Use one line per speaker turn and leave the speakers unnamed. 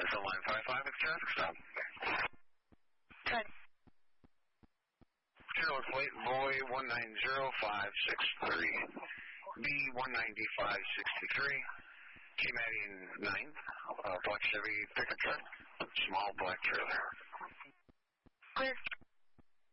From line 55 at traffic stop.
Good.
Zero plate, boy 190563. B19563. K-Matty 9. Black Chevy pickup truck. Small black trailer.
Clear.